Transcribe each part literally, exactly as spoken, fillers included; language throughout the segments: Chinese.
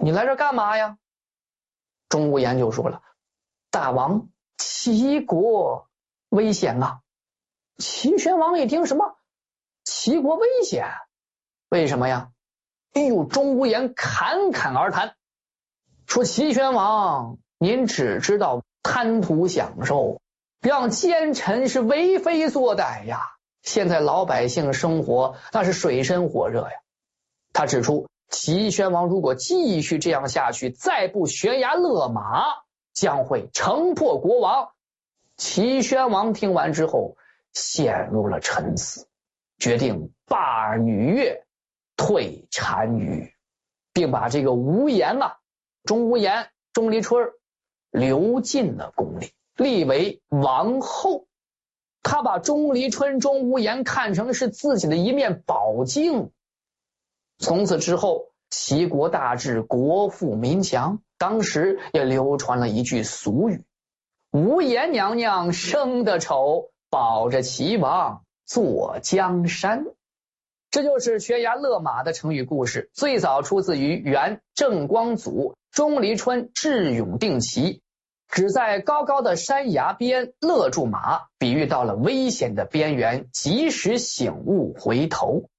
你来这干嘛呀？钟无艳就说了，大王，齐国危险啊。齐宣王一听，什么齐国危险？为什么呀？哎呦，钟无艳侃侃而谈，说齐宣王您只知道贪图享受，让奸臣是为非作歹呀，现在老百姓生活那是水深火热呀。他指出，齐宣王如果继续这样下去，再不悬崖勒马，将会城破国亡。齐宣王听完之后陷入了沉思，决定罢女乐，退单于，并把这个无颜啊，钟无艳、钟离春留进了宫里，立为王后。他把钟离春、钟无艳看成是自己的一面宝镜。从此之后，齐国大治，国富民强。当时也流传了一句俗语，无颜娘娘生得丑，保着齐王坐江山。这就是悬崖勒马的成语故事，最早出自于元郑光祖钟离春智勇定齐，只在高高的山崖边勒住马，比喻到了危险的边缘，及时醒悟回头。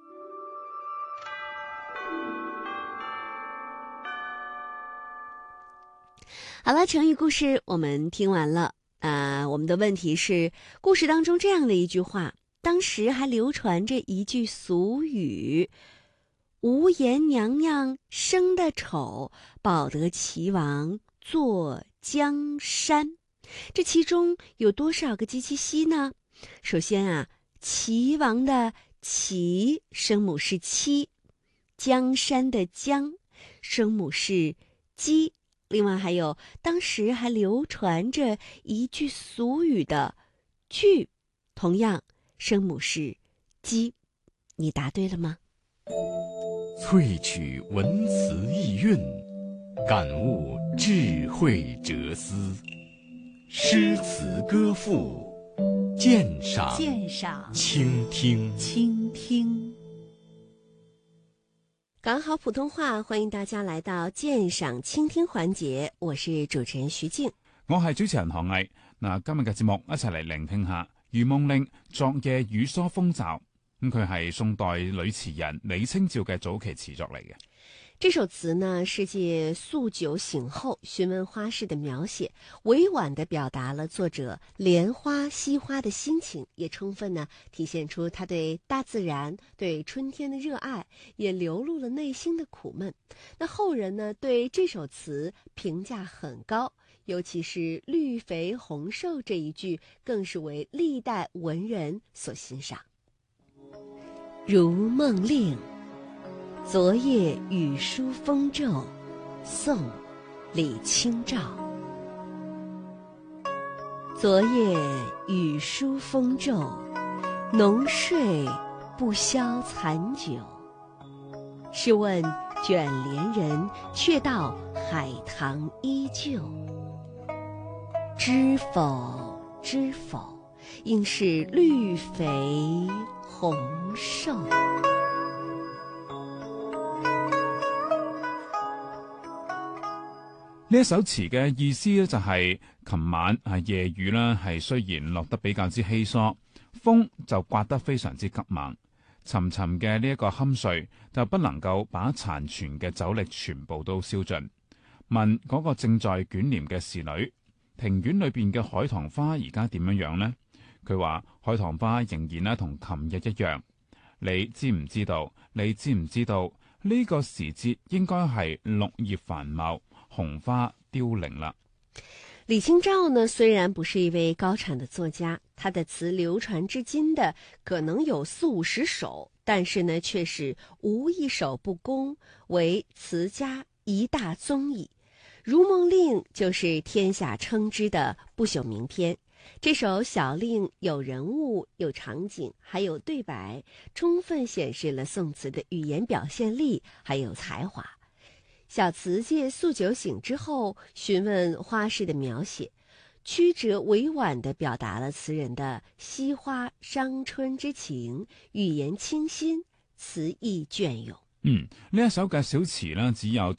好了，成语故事我们听完了啊、呃。我们的问题是，故事当中这样的一句话，当时还流传着一句俗语，无颜娘娘生得丑，保得齐王坐江山。这其中有多少个及其希呢？首先啊，齐王的齐声母是七，江山的江声母是鸡。另外还有，当时还流传着一句俗语的句，同样声母是鸡。你答对了吗？ 萃取文辞意蕴，感悟智慧哲思，诗词歌赋，鉴赏鉴赏倾听倾听。 搞好普通话，欢迎大家來到鑑賞傾聽環節，我是主持人徐靜， 我係主持人韓毅。嗱，今日嘅節目一齊嚟聆聽下《如夢令》昨夜雨疏風驟。咁佢係宋代女詞人李清照嘅早期詞作嚟嘅。 這首詞呢，是借宿酒醒後詢問花事的描寫，委婉地表達了作者憐花惜花的心情，也充分呢體現出他對大自然、對春天的熱愛，也流露了內心的苦悶。那後人呢對這首詞評價很高，尤其是綠肥紅瘦這一句，更是為歷代文人所欣賞。如夢令，昨夜雨疏風驟，宋·李清照。昨夜雨疏風驟，濃睡不消殘酒。試問卷簾人，卻道海棠依舊。知否知否，應是綠肥紅瘦。 呢一首詞嘅意思咧就係、是，琴晚係夜雨啦，係雖然落得比較之稀疏，風就刮得非常之急猛，沉沉嘅呢一個酣睡就不能夠把殘存嘅酒力全部都燒盡。問嗰個正在捲簾嘅侍女，庭院裏邊嘅海棠花而家點樣樣呢？佢話海棠花仍然咧同琴日一樣。你知唔知道？你知唔知道呢、這個時節應該係綠葉繁茂，紅花凋零了。 李清照呢，雖然不是一位高產的作家，他的詞流傳至今的可能有四五十首，但是呢，卻是無一首不攻，為詞家一大宗矣。《如夢令》就是天下稱之的不朽名篇。這首小令有人物、有場景，還有對白，充分顯示了宋詞的語言表現力還有才華。小詞借宿酒醒之後詢問花事的描寫，曲折委婉地表達了詞人的惜花傷春之情，語言清新，詞意雋永。 嗯，呢一首嘅小詞呢，只有